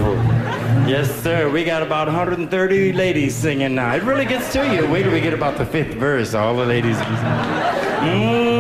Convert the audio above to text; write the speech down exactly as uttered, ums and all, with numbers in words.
beautiful. Yes, sir. We got about one hundred thirty ladies singing now. It really gets to you. Wait till we get about the fifth verse. All the ladies. Mm.